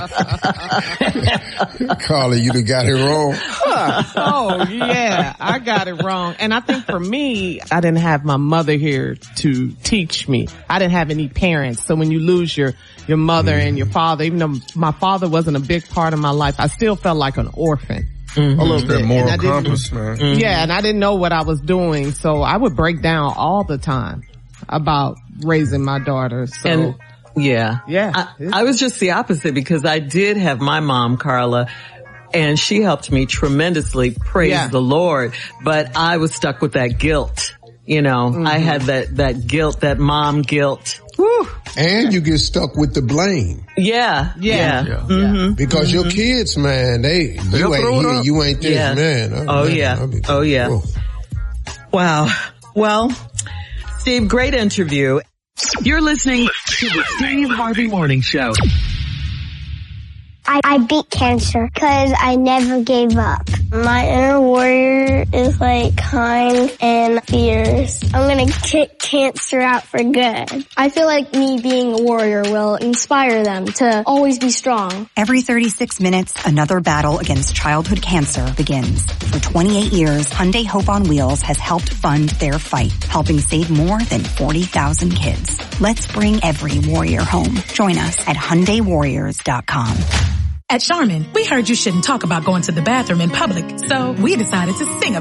Carla, you done got it wrong. Oh, yeah, I got it wrong. And I think for me, I didn't have my mother here to teach me. I didn't have any parents. So when you lose your mother and your father, even though my father wasn't a big part of my life, I still felt like an orphan. A little bit. Moral compass, man. Yeah, and I didn't know what I was doing. So I would break down all the time about raising my daughter. So. Yeah. I was just the opposite because I did have my mom, Carla, and she helped me tremendously, praise the Lord, but I was stuck with that guilt. You know, I had that guilt, that mom guilt. Whew. And you get stuck with the blame. Yeah. Because your kids, man, you ain't here, you ain't this, man. Oh, yeah. Wow. Well, Steve, great interview. You're listening to the Steve Harvey Morning Show. I beat cancer because I never gave up. My inner warrior is like kind and fierce. I'm going to kick cancer out for good. I feel like me being a warrior will inspire them to always be strong. Every 36 minutes, another battle against childhood cancer begins. For 28 years, Hyundai Hope on Wheels has helped fund their fight, helping save more than 40,000 kids. Let's bring every warrior home. Join us at HyundaiWarriors.com. At Charmin, we heard you shouldn't talk about going to the bathroom in public, so we decided to sing about it.